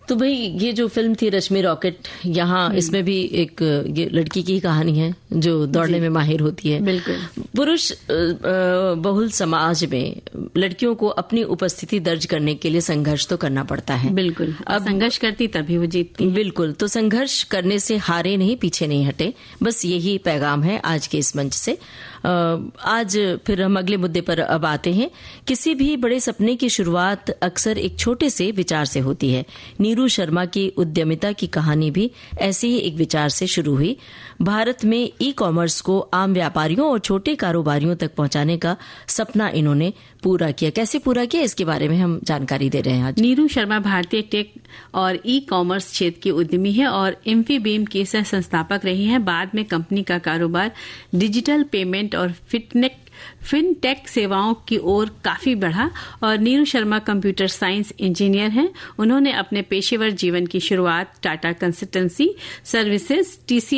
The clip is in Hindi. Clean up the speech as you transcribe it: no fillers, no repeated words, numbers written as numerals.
तो भाई ये जो फिल्म थी रश्मि रॉकेट, यहाँ इसमें भी एक ये लड़की की कहानी है जो दौड़ने में माहिर होती है। बिल्कुल। पुरुष बहुल समाज में लड़कियों को अपनी उपस्थिति दर्ज करने के लिए संघर्ष तो करना पड़ता है। बिल्कुल। अब संघर्ष करती तभी वो जीतती। बिल्कुल। तो संघर्ष करने से हारे नहीं, पीछे नहीं हटे, बस यही पैगाम है आज के इस मंच से। आज फिर हम अगले मुद्दे पर अब आते हैं। किसी भी बड़े सपने की शुरुआत अक्सर एक छोटे से विचार से होती है। नीरू शर्मा की उद्यमिता की कहानी भी ऐसे ही एक विचार से शुरू हुई। भारत में ई कॉमर्स को आम व्यापारियों और छोटे कारोबारियों तक पहुंचाने का सपना इन्होंने पूरा किया। कैसे पूरा किया, इसके बारे में हम जानकारी दे रहे हैं आज। नीरू शर्मा भारतीय टेक और ई कॉमर्स क्षेत्र की उद्यमी है और इंफीबीम की सह संस्थापक रही है। बाद में कंपनी का कारोबार डिजिटल पेमेंट और फिनटेक सेवाओं की ओर काफी बढ़ा और Neeru Sharma computer science engineer हैं। उन्होंने अपने पेशेवर जीवन की शुरुआत टाटा कंसल्टेंसी सर्विसेज